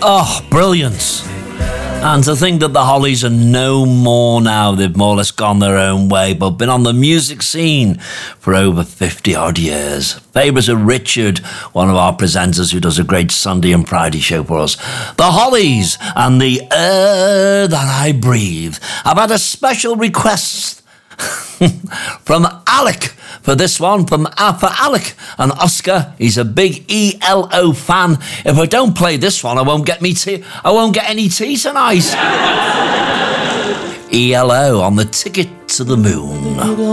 Oh, brilliant. And to think that the Hollies are no more now. They've more or less gone their own way, but been on the music scene for over 50-odd years. Favourites of Richard, one of our presenters who does a great Sunday and Friday show for us. The Hollies and the Air That I Breathe. I've had a special request from Alec for this one, for Alec and Oscar. He's a big ELO fan. If I don't play this one, I won't get any tea tonight. ELO on the Ticket to the Moon.